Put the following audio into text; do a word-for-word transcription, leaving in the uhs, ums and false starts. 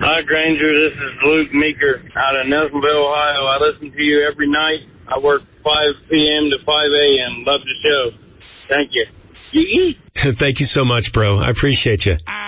Hi, Granger. This is Luke Meeker out of Nelsonville, Ohio. I listen to you every night. I work five p.m. to five a.m. Love the show. Thank you. Thank you so much, bro. I appreciate you.